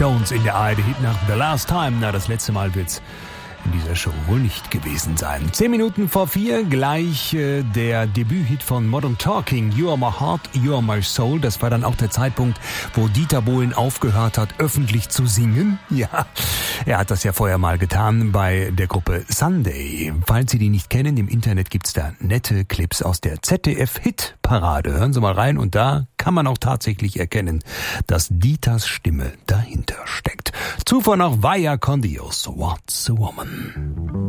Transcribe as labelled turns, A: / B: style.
A: Stones in der ARD-Hit nach The Last Time. Na, das letzte Mal wird's in dieser Show wohl nicht gewesen sein. 10 Minuten vor 4, gleich der Debüthit von Modern Talking, You Are My Heart, You Are My Soul. Das war dann auch der Zeitpunkt, wo Dieter Bohlen aufgehört hat, öffentlich zu singen. Ja, er hat das ja vorher mal getan bei der Gruppe Sunday. Falls Sie die nicht kennen, im Internet gibt's da nette Clips aus der ZDF-Hit-Parade. Hören Sie mal rein und da kann man auch tatsächlich erkennen, dass Dieters Stimme dahinter steckt. Zuvor noch Vaya con Dios, What's a Woman?